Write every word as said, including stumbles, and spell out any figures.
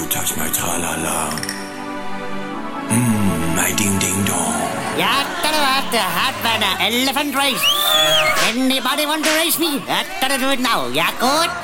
you touch my tra-la-la? Mmm, my ding-ding-dong. Yeah, gotta have an elephant race. Anybody want to race me? I gotta do it now. Yeah, good.